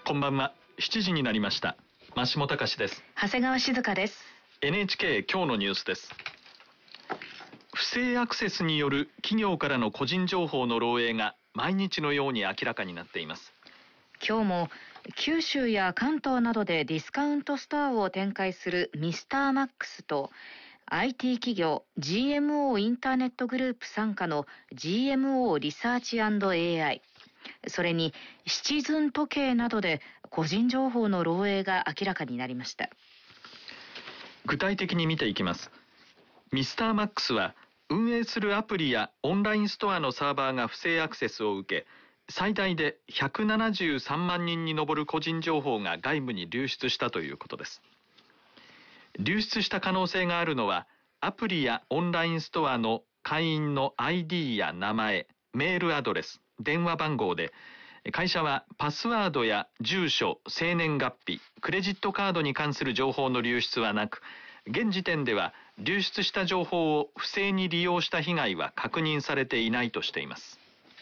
こんばんは。7時になりました。増下隆です。 長谷川静香です。 NHK 今日のニュースです。不正アクセスによる企業からの個人情報の漏洩が毎日のように明らかになっています。 今日も九州や関東などでディスカウントストアを展開するミスターマックスと IT 企業 GMO インターネットグループ傘下の GMO リサーチ&AI、それにシチズン時計などで個人情報の漏洩が明らかになりました。 具体的に見ていきます。ミスターマックスは運営するアプリやオンラインストアのサーバーが不正アクセスを受け、最大で173万人に上る個人情報が外部に流出したということです。流出した可能性があるのは、アプリやオンラインストアの会員の ID や名前、メールアドレス、電話番号で、会社はパスワードや住所、生年月日、クレジットカードに関する情報の流出はなく、現時点では流出した情報を不正に利用した被害は確認されていないとしています。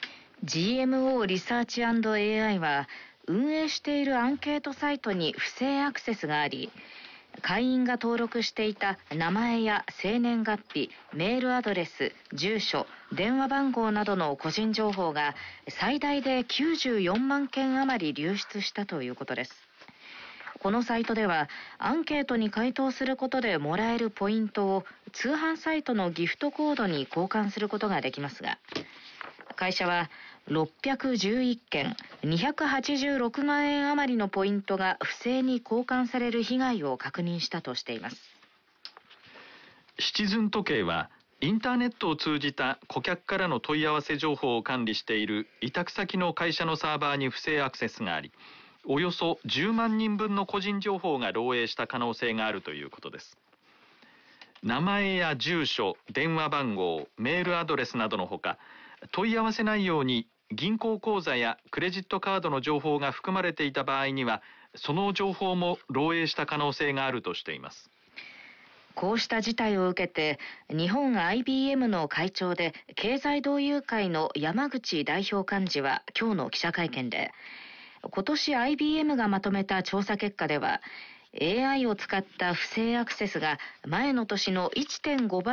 GMO リサーチ&AI は運営しているアンケートサイトに不正アクセスがあり、会員が登録していた名前や生年月日、メールアドレス、住所、電話番号などの個人情報が最大で94万件余り流出したということです。このサイトではアンケートに回答することでもらえるポイントを通販サイトのギフトコードに交換することができますが、会社は611件286万円余りのポイントが不正に交換される被害を確認したとしています。 シチズン時計はインターネットを通じた顧客からの問い合わせ情報を管理している委託先の会社のサーバーに不正アクセスがあり、およそ10万人分の個人情報が漏洩した可能性があるということです。名前や住所、電話番号、メールアドレスなどのほか、問い合わせ内容に銀行口座やクレジットカードの情報が含まれていた場合には、その情報も漏洩した可能性があるとしています。 こうした事態を受けて、日本 IBM の会長で経済同友会の山口代表幹事は今日の記者会見で、今年 IBM がまとめた調査結果では、AI を使った不正アクセスが前の年の 1.5 倍